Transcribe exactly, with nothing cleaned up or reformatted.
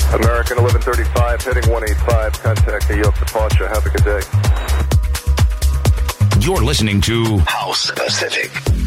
American eleven thirty-five, heading one eighty-five, contact New York departure. Have a good day. You're listening to House Pacific.